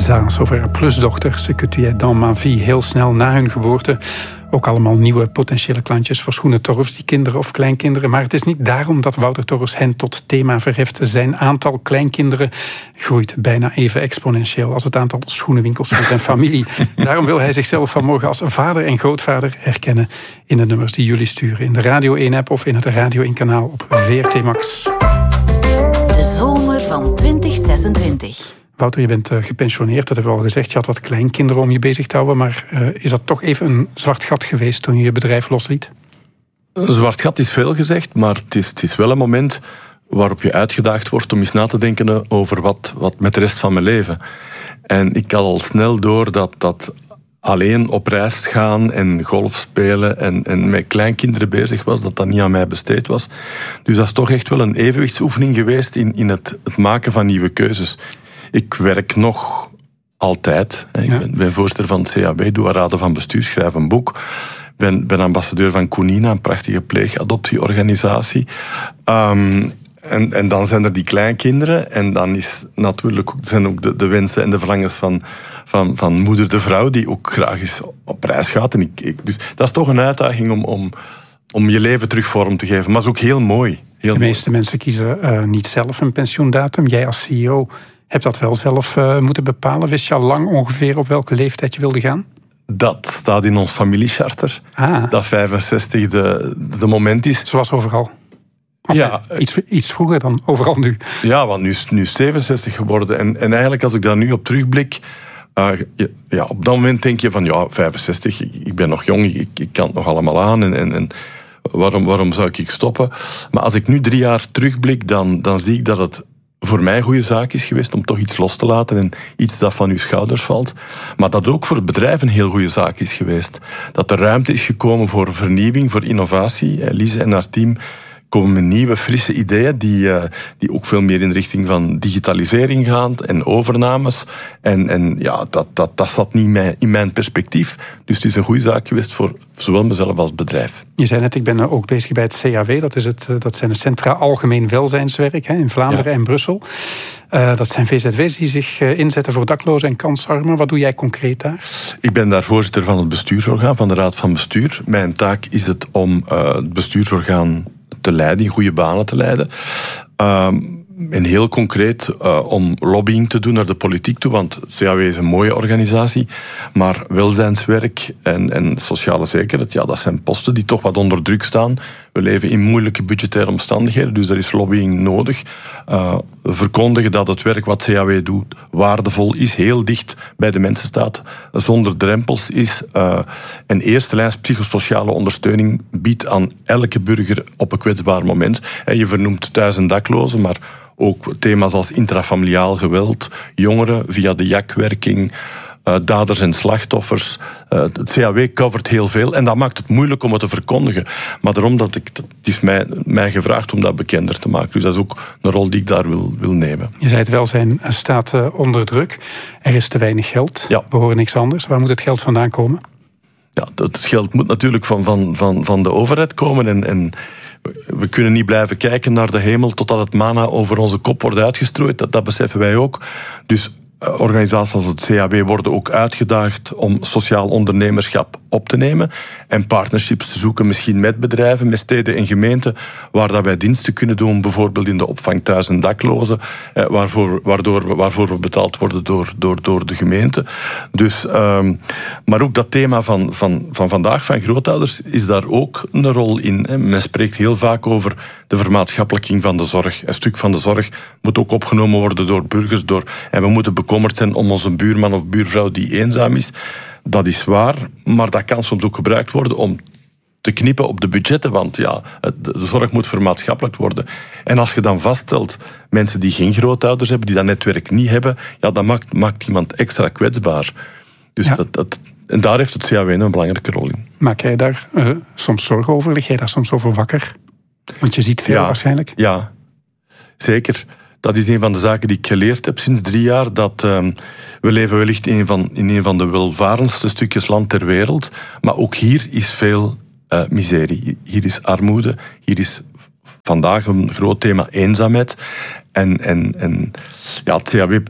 Zaas over haar plusdochter. Ce que tu es dans ma vie, heel snel na hun geboorte. Ook allemaal nieuwe potentiële klantjes voor Schoenen Torfs, die kinderen of kleinkinderen. Maar het is niet daarom dat Wouter Torfs hen tot thema verheft. Zijn aantal kleinkinderen groeit bijna even exponentieel als het aantal schoenenwinkels van zijn familie. Daarom wil hij zichzelf vanmorgen als vader en grootvader herkennen in de nummers die jullie sturen. In de Radio 1-app of in het Radio 1-kanaal op VRT Max. De zomer van 2026. Wouter, je bent gepensioneerd, dat hebben we al gezegd. Je had wat kleinkinderen om je bezig te houden. Maar is dat toch even een zwart gat geweest toen je je bedrijf losliet? Een zwart gat is veel gezegd, maar het is wel een moment waarop je uitgedaagd wordt om eens na te denken over wat met de rest van mijn leven. En ik had al snel door dat alleen op reis gaan en golf spelen en met kleinkinderen bezig was, dat niet aan mij besteed was. Dus dat is toch echt wel een evenwichtsoefening geweest in het maken van nieuwe keuzes. Ik werk nog altijd. Ik ben voorzitter van het CAB, doe raden van bestuur, schrijf een boek. Ben ambassadeur van Koenina, een prachtige pleegadoptieorganisatie. En dan zijn er die kleinkinderen. En dan zijn ook de wensen en de verlangens van moeder de vrouw, die ook graag eens op reis gaat. Dus dat is toch een uitdaging om je leven terug vorm te geven. Maar het is ook heel mooi. De meeste mensen kiezen niet zelf een pensioendatum. Jij als CEO hebt dat wel zelf moeten bepalen. Wist je al lang ongeveer op welke leeftijd je wilde gaan? Dat staat in ons familiecharter. Dat 65 de moment is. Zoals overal. Ja, iets vroeger dan overal nu. Ja, want nu is 67 geworden. En eigenlijk als ik daar nu op terugblik, op dat moment denk je van 65, ik ben nog jong, ik kan het nog allemaal aan. En waarom zou ik stoppen? Maar als ik nu 3 jaar terugblik, dan zie ik dat het voor mij een goede zaak is geweest om toch iets los te laten en iets dat van uw schouders valt. Maar dat ook voor het bedrijf een heel goede zaak is geweest. Dat er ruimte is gekomen voor vernieuwing, voor innovatie. Lise en haar team komen met nieuwe, frisse ideeën die ook veel meer in de richting van digitalisering gaan en overnames. En dat zat niet in mijn perspectief. Dus het is een goede zaak geweest voor zowel mezelf als bedrijf. Je zei net, ik ben ook bezig bij het CAW. Dat zijn de Centra Algemeen Welzijnswerk in Vlaanderen en Brussel. Dat zijn VZW's die zich inzetten voor daklozen en kansarmen. Wat doe jij concreet daar? Ik ben daar voorzitter van het bestuursorgaan, van de Raad van Bestuur. Mijn taak is het om het bestuursorgaan te leiden, in goede banen te leiden. En heel concreet om lobbying te doen naar de politiek toe, want het CAW is een mooie organisatie, maar welzijnswerk en sociale zekerheid, dat zijn posten die toch wat onder druk staan. We leven in moeilijke budgettaire omstandigheden, dus er is lobbying nodig. Verkondigen dat het werk wat CAW doet waardevol is, heel dicht bij de mensen staat, zonder drempels is, en eerste lijns psychosociale ondersteuning biedt aan elke burger op een kwetsbaar moment. En je vernoemt 1000 daklozen, maar ook thema's als intrafamiliaal geweld, jongeren via de JAK-werking, daders en slachtoffers. Het CAW covert heel veel en dat maakt het moeilijk om het te verkondigen. Maar daarom het is mij gevraagd om dat bekender te maken. Dus dat is ook een rol die ik daar wil nemen. Je zei het, welzijn staat onder druk. Er is te weinig geld. We horen niks anders. Waar moet het geld vandaan komen? Ja, het geld moet natuurlijk van de overheid komen en we kunnen niet blijven kijken naar de hemel totdat het manna over onze kop wordt uitgestrooid. Dat beseffen wij ook. Dus organisaties als het CAW worden ook uitgedaagd om sociaal ondernemerschap op te nemen en partnerships te zoeken, misschien met bedrijven, met steden en gemeenten, waar dat wij diensten kunnen doen, bijvoorbeeld in de opvang 1000 daklozen, waarvoor we betaald worden door de gemeente. Dus, maar ook dat thema van vandaag, van grootouders, is daar ook een rol in. Men spreekt heel vaak over de vermaatschappelijking van de zorg. Een stuk van de zorg moet ook opgenomen worden door burgers, en we moeten bekommerd zijn om onze buurman of buurvrouw die eenzaam is. Dat is waar, maar dat kan soms ook gebruikt worden om te knippen op de budgetten, want de zorg moet vermaatschappelijk worden. En als je dan vaststelt, mensen die geen grootouders hebben, die dat netwerk niet hebben, dat maakt iemand extra kwetsbaar. Dus en daar heeft het CAW een belangrijke rol in. Maak jij daar soms zorgen over? Lig jij daar soms over wakker? Want je ziet veel waarschijnlijk. Ja, zeker. Dat is een van de zaken die ik geleerd heb sinds 3 jaar. Dat we leven wellicht in een van de welvarendste stukjes land ter wereld. Maar ook hier is veel miserie. Hier is armoede. Hier is vandaag een groot thema eenzaamheid. En het CAW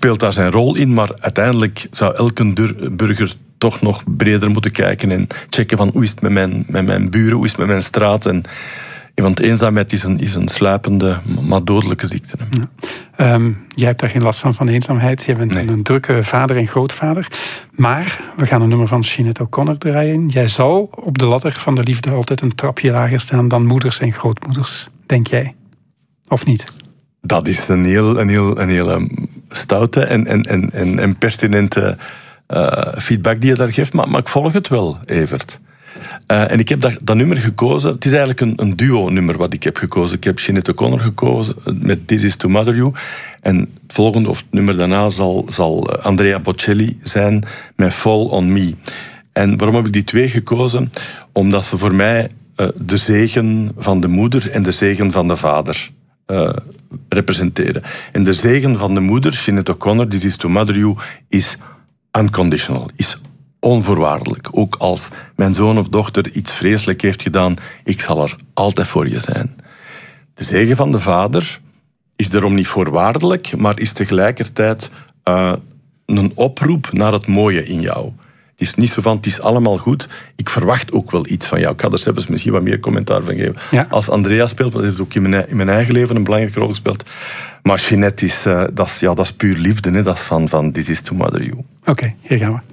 speelt daar zijn rol in, maar uiteindelijk zou elke burger toch nog breder moeten kijken en checken van hoe is het met mijn buren, hoe is het met mijn straat. Want eenzaamheid is een sluipende, maar dodelijke ziekte. Ja. Jij hebt daar geen last van eenzaamheid. Je bent een drukke vader en grootvader. Maar we gaan een nummer van Sinéad O'Connor draaien. Jij zal op de ladder van de liefde altijd een trapje lager staan dan moeders en grootmoeders, denk jij? Of niet? Dat is een heel stoute en pertinente feedback die je daar geeft. Maar ik volg het wel, Evert. En ik heb dat nummer gekozen. Het is eigenlijk een duo-nummer wat ik heb gekozen. Ik heb Sinéad O'Connor gekozen met This Is To Mother You. En het volgende, of het nummer daarna, zal Andrea Bocelli zijn met Fall On Me. En waarom heb ik die twee gekozen? Omdat ze voor mij de zegen van de moeder en de zegen van de vader representeren. En de zegen van de moeder, Sinéad O'Connor, This Is To Mother You, is unconditional, is onvoorwaardelijk. Ook als mijn zoon of dochter iets vreselijk heeft gedaan, ik zal er altijd voor je zijn. De zegen van de vader is daarom niet voorwaardelijk, maar is tegelijkertijd een oproep naar het mooie in jou. Het is niet zo van, het is allemaal goed, ik verwacht ook wel iets van jou. Ik ga er zelfs misschien wat meer commentaar van geven. Ja. Als Andrea speelt, dat heeft ook in mijn eigen leven een belangrijke rol gespeeld. Maar Sinéad dat is puur liefde, hè? Dat is van This Is To Mother You. Oké, hier gaan we.